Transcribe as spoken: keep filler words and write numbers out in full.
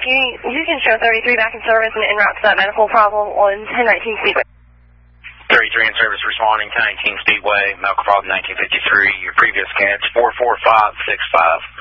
rescue. Houston show thirty-three back in service and en route to that medical problem on ten nineteen Speedway. thirty-three in service responding, ten nineteen Speedway, medical problem nineteen fifty-three. Your previous scan is four four five six five.